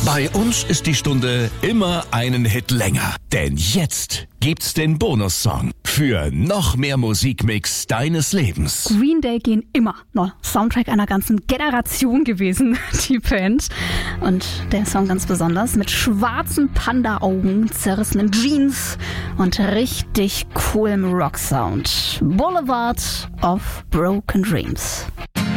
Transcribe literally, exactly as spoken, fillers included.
Bei uns ist die Stunde immer einen Hit länger. Denn jetzt gibt's den Bonussong für noch mehr Musikmix deines Lebens. Green Day gehen immer. No, Soundtrack einer ganzen Generation gewesen, die Band. Und der Song ganz besonders mit schwarzen Panda-Augen, zerrissenen Jeans und richtig coolem Rock-Sound. Boulevard of Broken Dreams.